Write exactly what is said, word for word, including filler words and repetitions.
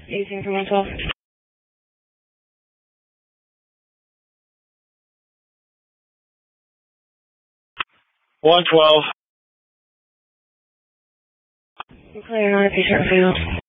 Using for one twelve. one twelve. Clear on a patient field.